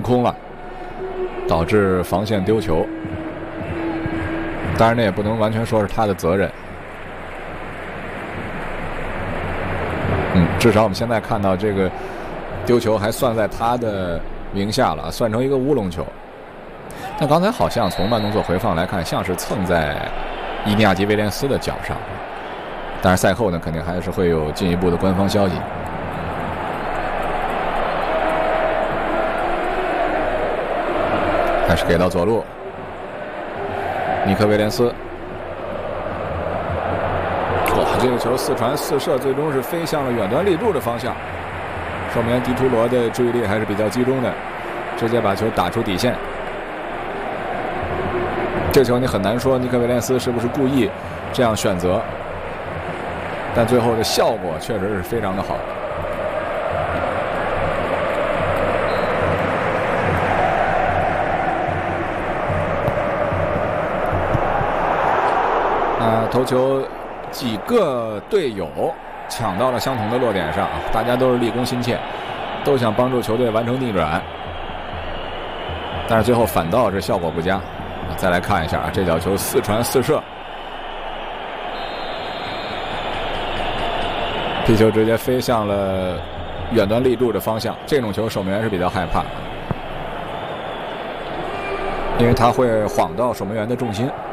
空了，导致防线丢球。当然，那也不能完全说是他的责任。至少我们现在看到这个丢球还算在他的名下了，算成一个乌龙球。但刚才好像从慢动作回放来看，像是蹭在伊尼亚吉·威廉斯的脚上。但是赛后呢，肯定还是会有进一步的官方消息。还是给到左路，尼克·威廉斯。哇，这个球四传四射，最终是飞向了远端立柱的方向。守门员迪图罗的注意力还是比较集中的，直接把球打出底线。这球你很难说尼克·威廉斯是不是故意这样选择，但最后的效果确实是非常的好。头球几个队友抢到了相同的落点上，大家都是立功心切，都想帮助球队完成逆转，但是最后反倒是效果不佳。再来看一下这脚球四传四射，皮球直接飞向了远端立柱的方向。这种球守门员是比较害怕，因为他会晃到守门员的重心。